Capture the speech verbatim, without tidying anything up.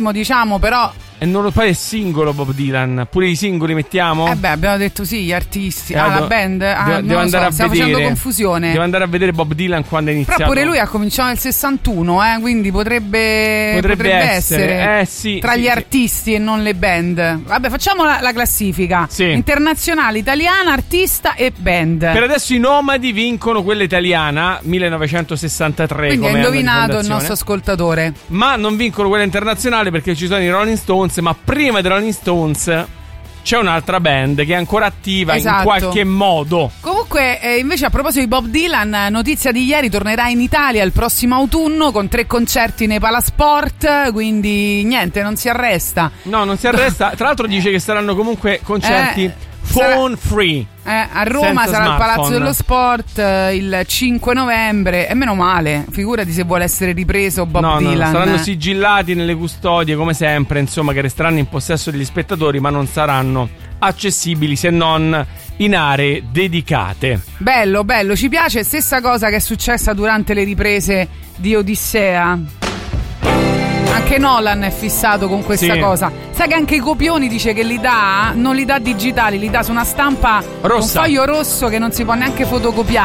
famosissimo, diciamo, però. E non lo fai il singolo Bob Dylan? Pure i singoli mettiamo? Eh beh, abbiamo detto sì, gli artisti. Eh, ah, devo, la band? Ah, devo, devo andare so, a stiamo vedere. facendo confusione. Devo andare a vedere Bob Dylan quando è iniziato. Però pure lui ha cominciato nel sessantuno, eh, quindi potrebbe, potrebbe, potrebbe essere, essere eh, sì, tra sì, gli sì. artisti e non le band. Vabbè, facciamo la, la classifica. Sì. Internazionale, italiana, artista e band. Per adesso i Nomadi vincono quella italiana, millenovecentosessantatré. Quindi come ha indovinato il anno di nostro ascoltatore. Ma non vincono quella internazionale perché ci sono i Rolling Stones. Ma prima dei Rolling Stones c'è un'altra band che è ancora attiva, esatto, in qualche modo. Comunque, eh, invece, a proposito di Bob Dylan, notizia di ieri, tornerà in Italia il prossimo autunno con tre concerti nei Palasport. Quindi niente, non si arresta. No, non si arresta. Tra l'altro dice che saranno comunque concerti eh, phone sarà, free. Eh, a Roma senza sarà il Palazzo smartphone. dello Sport eh, il cinque novembre. E meno male, figurati se vuole essere ripreso Bob no, Dylan. No, saranno sigillati nelle custodie come sempre, insomma, che resteranno in possesso degli spettatori, ma non saranno accessibili se non in aree dedicate. Bello, bello, ci piace. Stessa cosa che è successa durante le riprese di Odissea. Anche Nolan è fissato con questa sì. cosa. Sai che anche i copioni dice che li dà, non li dà digitali, li dà su una stampa rossa, un foglio rosso che non si può neanche fotocopiare.